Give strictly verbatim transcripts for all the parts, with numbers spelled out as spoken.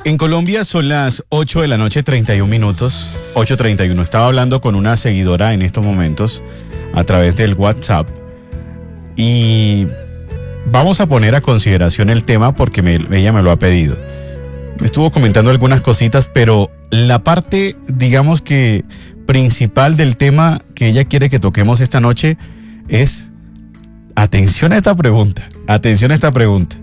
En Colombia son las ocho de la noche, treinta y un minutos, ocho treinta y uno. Estaba hablando con una seguidora en estos momentos a través del WhatsApp y vamos a poner a consideración el tema porque me, ella me lo ha pedido. Me estuvo comentando algunas cositas, pero la parte, digamos que principal del tema que ella quiere que toquemos esta noche es, atención a esta pregunta, atención a esta pregunta.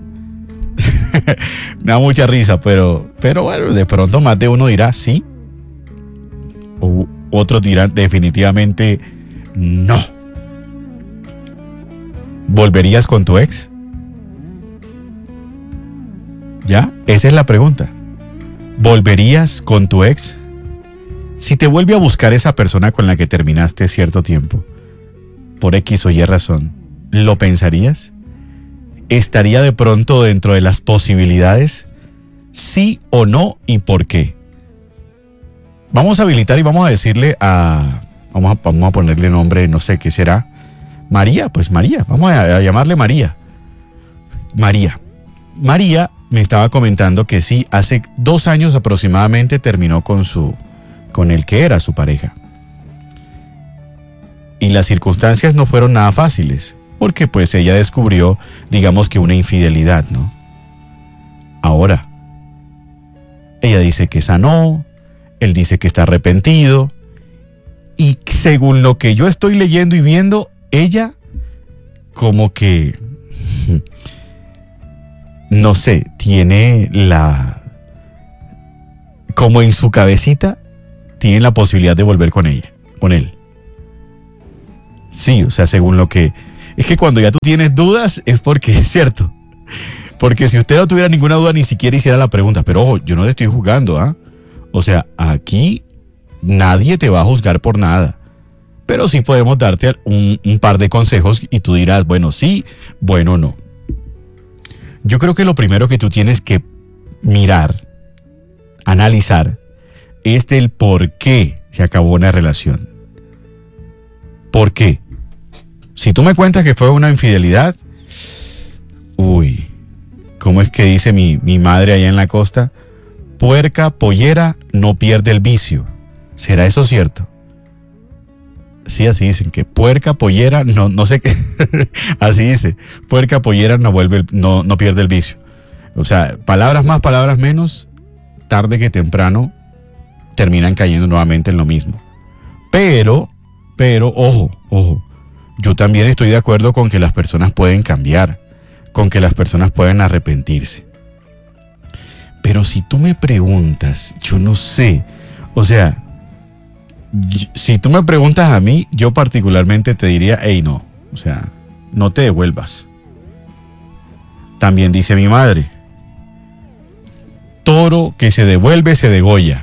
Me da mucha risa, pero, pero bueno, de pronto más de uno dirá sí. O otros dirán definitivamente no. ¿Volverías con tu ex? ¿Ya? Esa es la pregunta. ¿Volverías con tu ex? Si te vuelve a buscar esa persona con la que terminaste cierto tiempo, por X o Y razón, ¿lo pensarías? ¿Estaría de pronto dentro de las posibilidades? ¿Sí o no y por qué? Vamos a habilitar y vamos a decirle a... Vamos a, vamos a ponerle nombre, no sé qué será. María, pues María. Vamos a, a llamarle María. María. María me estaba comentando que sí, hace dos años aproximadamente terminó con su... con el que era su pareja. Y las circunstancias no fueron nada fáciles. Porque pues ella descubrió, digamos que una infidelidad, ¿no? Ahora, ella dice que sanó, él dice que está arrepentido, y según lo que yo estoy leyendo y viendo, ella como que, no sé, tiene la, como en su cabecita, tiene la posibilidad de volver con ella, con él. Sí, o sea, según lo que... Es que cuando ya tú tienes dudas es porque es cierto. Porque si usted no tuviera ninguna duda ni siquiera hiciera la pregunta. Pero ojo, yo no te estoy juzgando, ¿ah? ¿eh? O sea, aquí nadie te va a juzgar por nada. Pero sí podemos darte un, un par de consejos y tú dirás, bueno, sí, bueno, no. Yo creo que lo primero que tú tienes que mirar, analizar, es del por qué se acabó una relación. ¿Por qué? Si tú me cuentas que fue una infidelidad, uy, ¿cómo es que dice mi, mi madre allá en la costa? Puerca, pollera, no pierde el vicio. ¿Será eso cierto? Sí, así dicen, que puerca, pollera, no, no sé qué, así dice, puerca, pollera, no, vuelve, no, no pierde el vicio. O sea, palabras más, palabras menos, tarde que temprano, terminan cayendo nuevamente en lo mismo. Pero, pero, ojo, ojo. Yo también estoy de acuerdo con que las personas pueden cambiar, con que las personas pueden arrepentirse. Pero si tú me preguntas, yo no sé, o sea, si tú me preguntas a mí, yo particularmente te diría, hey, no, o sea, no te devuelvas. También dice mi madre, toro que se devuelve se degolla.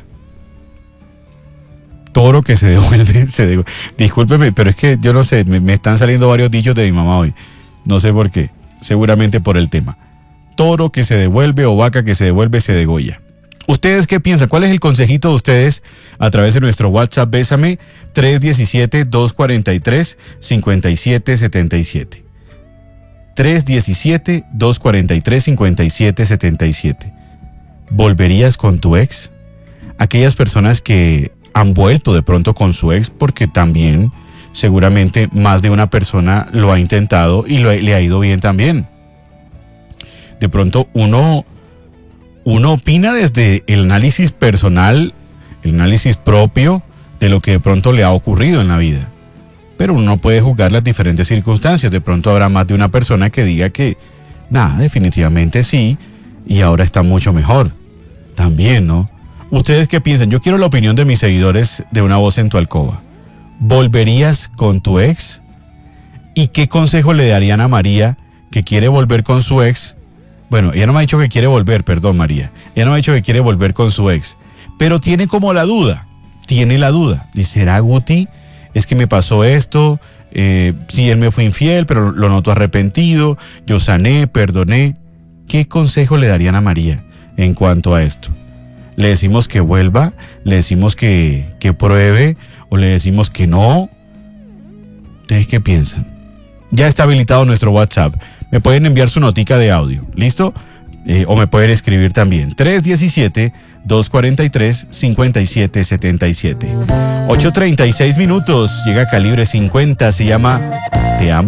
Toro que se devuelve, se devuelve. Discúlpeme, pero es que yo no sé, me, me están saliendo varios dichos de mi mamá hoy. No sé por qué, seguramente por el tema. Toro que se devuelve o vaca que se devuelve se degolla. ¿Ustedes qué piensan? ¿Cuál es el consejito de ustedes a través de nuestro WhatsApp? Bésame, tres uno siete, dos cuatro tres, cinco siete siete siete. tres uno siete, dos cuatro tres, cinco siete siete siete. ¿Volverías con tu ex? Aquellas personas que han vuelto de pronto con su ex porque también seguramente más de una persona lo ha intentado y lo, le ha ido bien también. De pronto uno, uno opina desde el análisis personal, el análisis propio de lo que de pronto le ha ocurrido en la vida. Pero uno no puede juzgar las diferentes circunstancias. De pronto habrá más de una persona que diga que nada, definitivamente sí, y ahora está mucho mejor. También, ¿no? ¿Ustedes qué piensan? Yo quiero la opinión de mis seguidores de Una Voz en tu Alcoba. ¿Volverías con tu ex? ¿Y qué consejo le darían a María que quiere volver con su ex? Bueno, ella no me ha dicho que quiere volver, perdón María. Ella no me ha dicho que quiere volver con su ex. Pero tiene como la duda. Tiene la duda. Dice, ¿será Guti? Es que me pasó esto. Eh, sí, él me fue infiel, pero lo noto arrepentido. Yo sané, perdoné. ¿Qué consejo le darían a María en cuanto a esto? ¿Le decimos que vuelva? ¿Le decimos que, que pruebe? ¿O le decimos que no? ¿Ustedes qué piensan? Ya está habilitado nuestro WhatsApp. Me pueden enviar su notica de audio. ¿Listo? Eh, o me pueden escribir también. tres uno siete, dos cuatro tres, cinco siete siete siete. ocho treinta y seis minutos. Llega Calibre cincuenta. Se llama Te amo.